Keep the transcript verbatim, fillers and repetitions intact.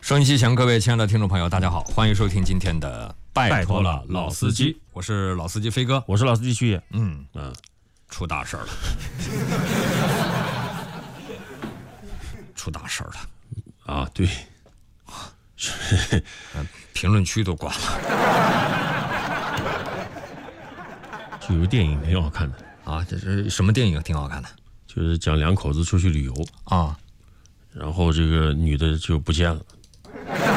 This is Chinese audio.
收音机前各位亲爱的听众朋友，大家好，欢迎收听今天的拜托了老司机，我是老司机飞哥， 我是老司机徐野。 嗯嗯，出大事了，出大事了啊！对， 评论区都挂了。 就有个电影挺好看的啊，这是什么电影挺好看的？ 就是讲两口子出去旅游啊， 然后这个女的就不见了，